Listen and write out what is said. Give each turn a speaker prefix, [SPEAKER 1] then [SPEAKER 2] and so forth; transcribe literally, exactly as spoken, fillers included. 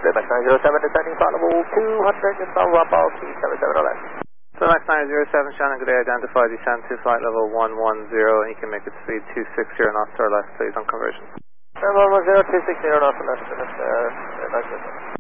[SPEAKER 1] Max nine zero seven descending followable two hundred, and follow up all T seven seven zero left.
[SPEAKER 2] So Max nine zero seven, Shannon, good day, identify descent to flight level one one zero, and you can make it speed two six zero knots to our left, please, on conversion.
[SPEAKER 1] one one zero, two six zero knots to left, uh,